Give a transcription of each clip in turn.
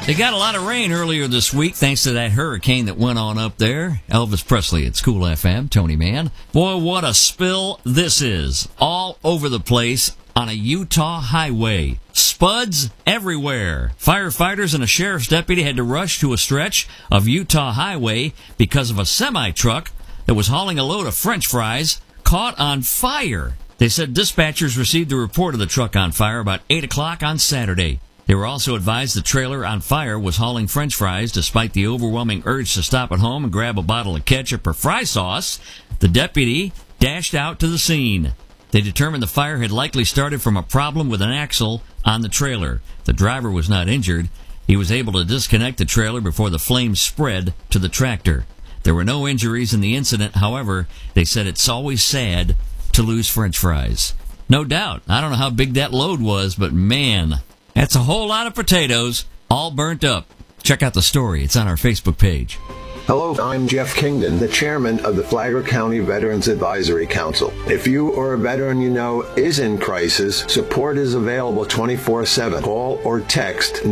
They got a lot of rain earlier this week thanks to that hurricane that went on up there. Elvis Presley at School FM, Tony Mann. Boy, what a spill this is. All over the place on a Utah highway. Spuds everywhere. Firefighters and a sheriff's deputy had to rush to a stretch of Utah highway because of a semi-truck that was hauling a load of French fries caught on fire. They said dispatchers received a report of the truck on fire about 8 o'clock on Saturday. They were also advised the trailer on fire was hauling French fries. Despite the overwhelming urge to stop at home and grab a bottle of ketchup or fry sauce, the deputy dashed out to the scene. They determined the fire had likely started from a problem with an axle on the trailer. The driver was not injured. He was able to disconnect the trailer before the flames spread to the tractor. There were no injuries in the incident. However, they said it's always sad to lose French fries. No doubt. I don't know how big that load was, but man, that's a whole lot of potatoes all burnt up. Check out the story. It's on our Facebook page. Hello, I'm Jeff Kingdon, the chairman of the Flagler County Veterans Advisory Council. If you or a veteran you know is in crisis, support is available 24/7. Call or text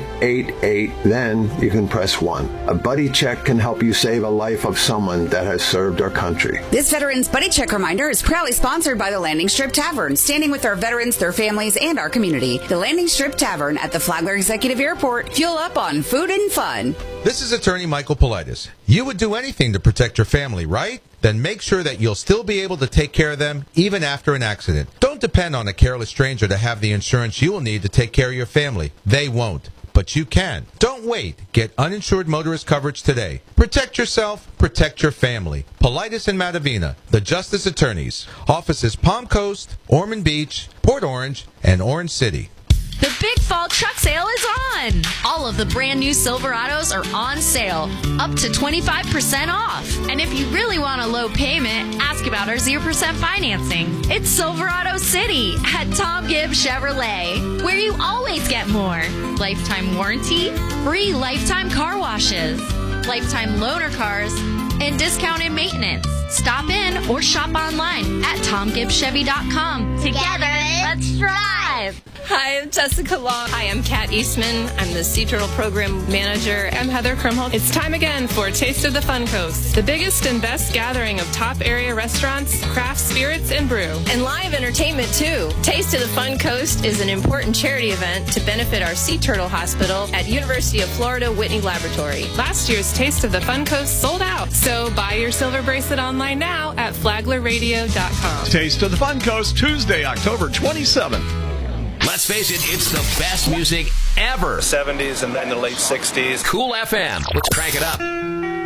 988, then you can press 1. A buddy check can help you save a life of someone that has served our country. This Veterans Buddy Check reminder is proudly sponsored by the Landing Strip Tavern, standing with our veterans, their families, and our community. The Landing Strip Tavern at the Flagler Executive Airport. Fuel up on food and fun. This is attorney Michael Politis. You would do anything to protect your family, right? Then make sure that you'll still be able to take care of them even after an accident. Don't depend on a careless stranger to have the insurance you will need to take care of your family. They won't, but you can. Don't wait. Get uninsured motorist coverage today. Protect yourself, protect your family. Politis and Matavina, the Justice Attorneys. Offices Palm Coast, Ormond Beach, Port Orange, and Orange City. The Big Fall Truck Sale is on! All of the brand new Silverados are on sale, up to 25% off. And if you really want a low payment, ask about our 0% financing. It's Silverado City at Tom Gibbs Chevrolet, where you always get more. Lifetime warranty, free lifetime car washes, lifetime loaner cars, and discounted maintenance. Stop in or shop online at TomGibbsChevy.com. Together, let's drive! Hi, I'm Jessica Long. Hi, I'm Kat Eastman. I'm the Sea Turtle Program Manager. I'm Heather Krumholtz. It's time again for Taste of the Fun Coast, the biggest and best gathering of top area restaurants, craft spirits, and brew. And live entertainment, too. Taste of the Fun Coast is an important charity event to benefit our Sea Turtle Hospital at University of Florida Whitney Laboratory. Last year's Taste of the Fun Coast sold out, so buy your silver bracelet online now at flaglerradio.com. Taste of the Fun Coast, Tuesday, October 27th. Let's face it, it's the best music ever. 70s and then the late 60s. Cool FM. Let's crank it up.